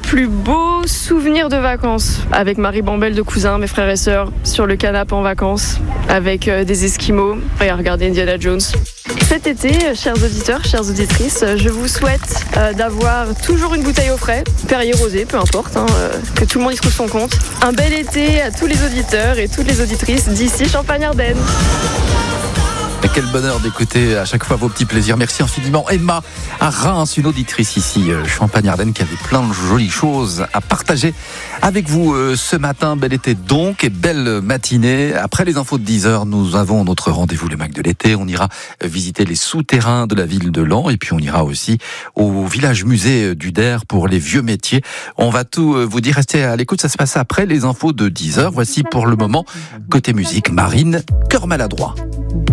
plus beau souvenir de vacances. Avec Marie Bambel de cousins, mes frères et sœurs, sur le canapé en vacances, avec des Esquimaux et à regarder Indiana Jones. Cet été, chers auditeurs, chères auditrices, je vous souhaite d'avoir toujours une bouteille au frais, Perrier rosé, peu importe, que tout le monde y trouve son compte. Un bel été à tous les auditeurs et toutes les auditrices d'ici Champagne-Ardenne. Quel bonheur d'écouter à chaque fois vos petits plaisirs. Merci infiniment. Emma à Reims, une auditrice ici, Champagne-Ardenne, qui avait plein de jolies choses à partager avec vous ce matin. Bel été donc et belle matinée. Après les infos de 10h, nous avons notre rendez-vous le Mac de l'été. On ira visiter les souterrains de la ville de Laon et puis on ira aussi au village musée du Der pour les vieux métiers. On va tout vous dire. Restez à l'écoute, ça se passe après les infos de 10h. Voici pour le moment, côté musique, Marine, Cœur maladroit.